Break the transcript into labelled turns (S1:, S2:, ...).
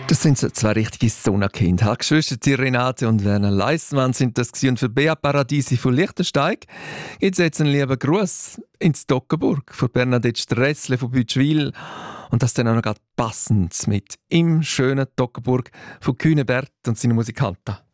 S1: Das sind so zwei richtige Sonnenkinder. Halbgeschwister Renate und Werner Leissmann sind das gewesen. Und für Bea Paradiesi von Lichtensteig gibt es jetzt einen lieben Gruß ins Toggenburg von Bernadette Stressle von Bütschwil. Und das dann auch noch gerade passend mit «Im schönen Toggenburg» von Kühne Bert und seinen Musikanten.